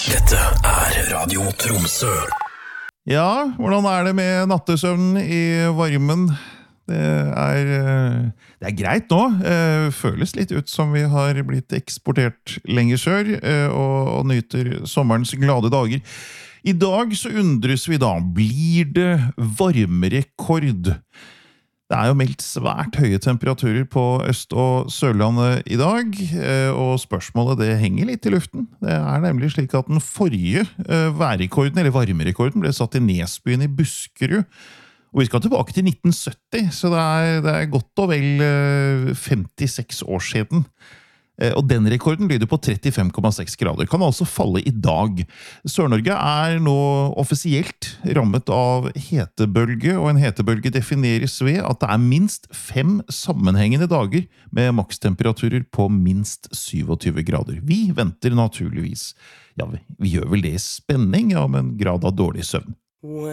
Dette Radio Tromsø. Ja, hvordan det med nattesøvnen i varmen? Det greit nå. Føles litt ut som vi har blitt eksportert lenger sør, og nyter sommerens glade dager. I dag så undres vi da, blir det varmerekord? Det jo meldt svært høye temperaturer på Øst- og Sørlandet i dag, og spørsmålet det henger litt i luften. Det nemlig slik at den forrige værrekorden, eller varmerekorden, ble satt i Nesbyen i Buskerud. Og vi skal tilbake til 1970, så det godt og vel 56 år siden. Og den rekorden lyder på 35,6 grader. Kan altså falle i dag. Sør-Norge nå offisielt rammet av hetebølge, og en hetebølge defineres ved at det minst 5 sammenhengende dager med makstemperaturer på minst 27 grader. Vi venter naturligvis. Ja, vi gjør vel det i spenning, ja, med en grad av dårlig søvn.